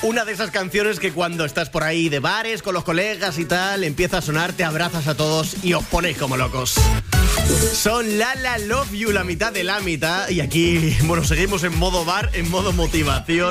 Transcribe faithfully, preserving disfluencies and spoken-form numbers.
Una de esas canciones que cuando estás por ahí de bares con los colegas y tal, empieza a sonar, te abrazas a todos y os ponéis como locos. Son La La Love You, la mitad de la mitad. Y aquí, bueno, seguimos en modo bar, en modo motivación.